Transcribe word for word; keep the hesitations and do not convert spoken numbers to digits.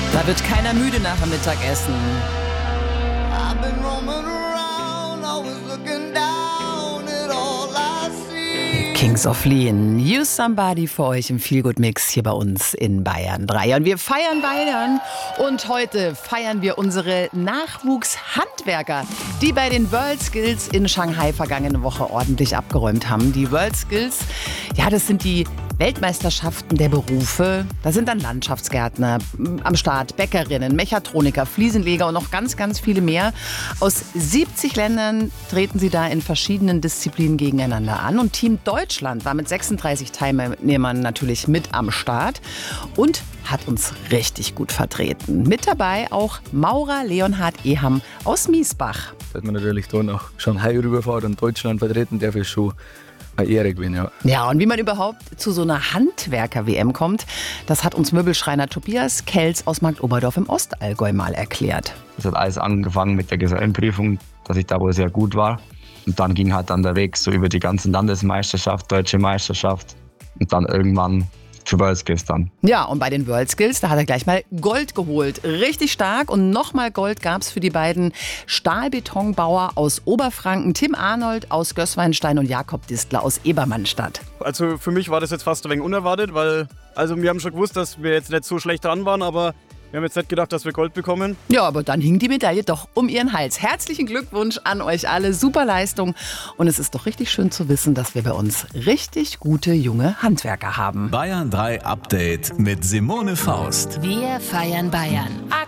Da wird keiner müde nach dem Mittagessen. I've been roaming around, always looking down at all I see. Kings of Leon, Use Somebody für euch im Feelgood-Mix hier bei uns in Bayern drei. Und wir feiern Bayern und heute feiern wir unsere Nachwuchshandwerker, die bei den World Skills in Shanghai vergangene Woche ordentlich abgeräumt haben. Die World Skills, ja, das sind die Weltmeisterschaften der Berufe. Da sind dann Landschaftsgärtner am Start, Bäckerinnen, Mechatroniker, Fliesenleger und noch ganz, ganz viele mehr. Aus siebzig Ländern treten sie da in verschiedenen Disziplinen gegeneinander an. Und Team Deutschland war mit sechsunddreißig Teilnehmern natürlich mit am Start und hat uns richtig gut vertreten. Mit dabei auch Maurer Leonhard Eham aus Miesbach. Dass man natürlich da nach Shanghai rüberfährt und Deutschland vertreten darf, ist schon eine Ehre gewesen, ja. Ja, und wie man überhaupt zu so einer Handwerker-W M kommt, das hat uns Möbelschreiner Tobias Kelz aus Marktoberdorf im Ostallgäu mal erklärt. Es hat alles angefangen mit der Gesellenprüfung, dass ich da wohl sehr gut war. Und dann ging halt dann der Weg so über die ganzen Landesmeisterschaft, Deutsche Meisterschaft und dann irgendwann zu World Skills dann. Ja, und bei den World Skills, da hat er gleich mal Gold geholt. Richtig stark. Und nochmal Gold gab es für die beiden Stahlbetonbauer aus Oberfranken, Tim Arnold aus Gößweinstein und Jakob Distler aus Ebermannstadt. Also für mich war das jetzt fast ein wenig unerwartet, weil also wir haben schon gewusst, dass wir jetzt nicht so schlecht dran waren, aber wir haben jetzt nicht gedacht, dass wir Gold bekommen. Ja, aber dann hing die Medaille doch um ihren Hals. Herzlichen Glückwunsch an euch alle. Super Leistung. Und es ist doch richtig schön zu wissen, dass wir bei uns richtig gute junge Handwerker haben. Bayern drei Update mit Simone Faust. Wir feiern Bayern.